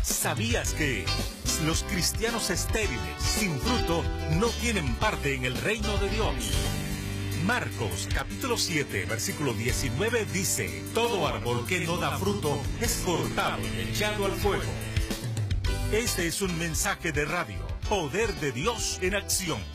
¿Sabías que los cristianos estériles, sin fruto, no tienen parte en el reino de Dios? Marcos capítulo 7, versículo 19 dice: todo árbol que no da fruto es cortado y echado al fuego. Este es un mensaje de radio, Poder de Dios en Acción.